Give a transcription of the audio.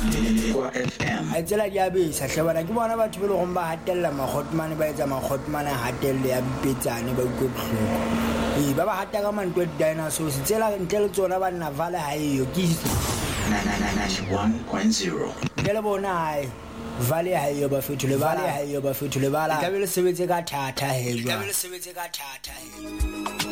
kwa FM. a tsela di abesa hlebana ke bona batho be le go ba hatella magotmane ba etsa magotmane hatelle ya bipetsane ba utlwe bohloko ba ba hata ka mantwe dinosaurs tsela ntle le tsona ba nna vale ha eyo ke 91.0 le bona hai vale ha eyo ba fetole bala ha eyo ba fetole bala ka be le sebetse ka thata he jwa